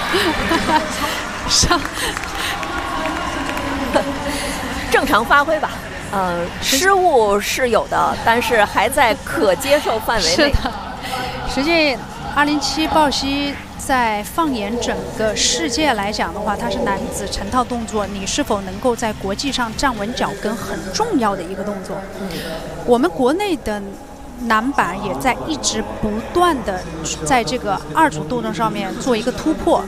上正常发挥吧。失误是有的，但是还在可接受范围内。 是的，实际207鲍西在放眼整个世界来讲的话，它是男子成套动作，你是否能够在国际上站稳脚跟很重要的一个动作。我们国内的男板也在一直不断的在这个2组动作上面做一个突破。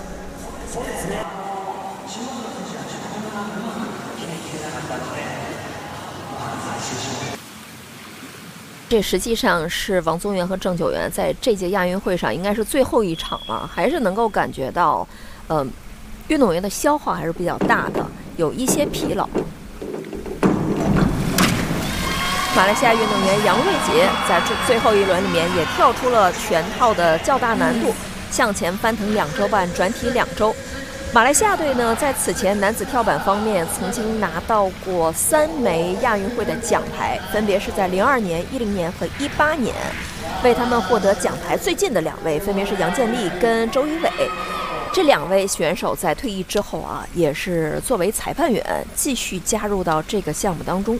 这实际上是王宗源和郑九元在这届亚运会上应该是最后一场了，还是能够感觉到，运动员的消耗还是比较大的，有一些疲劳。马来西亚运动员杨瑞杰在最后一轮里面也跳出了全套的较大难度，向前翻腾2周半，转体2周。马来西亚队呢，在此前男子跳板方面曾经拿到过3枚亚运会的奖牌，分别是在02年、10年和18年。为他们获得奖牌最近的2位，分别是杨建立跟周一伟。这2位选手在退役之后啊，也是作为裁判员继续加入到这个项目当中。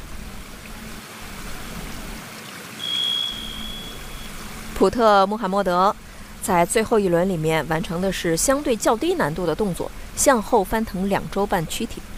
普特穆罕默德在最后一轮里面完成的是相对较低难度的动作，向后翻腾2周半躯体。